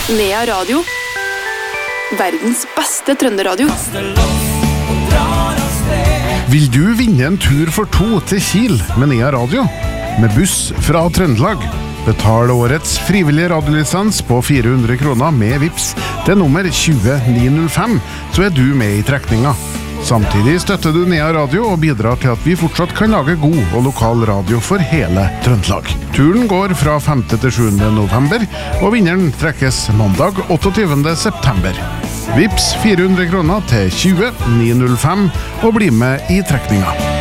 Nea Radio. Verdens beste trønderadio. Vil du vinne en tur for 2 til Kiel med Nea Radio? Med buss fra Trøndelag? Betal årets frivillige radiolisens på 400 kroner med Vips til nummer 20905, så du med i trekninga. Samtidig støtter du Nea Radio og bidrar til at vi fortsatt kan lage god og lokal radio for hele Trøndelag. Turen går fra 5. til 7. november, og vinneren trekkes mandag 28. september. Vips 400 kroner til 20905 og bli med i trekninga.